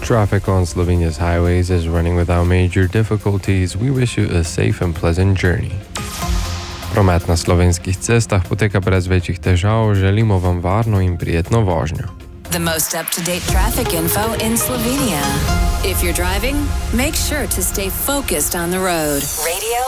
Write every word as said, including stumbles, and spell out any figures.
Traffic on Slovenia's highways is running without major difficulties. We wish you a safe and pleasant journey. Promet na slovenskih cestah poteka brez večjih težav, želimo vam varno in prijetno vožnjo. The most up-to-date traffic info in Slovenia. If you're driving, make sure to stay focused on the road. Radio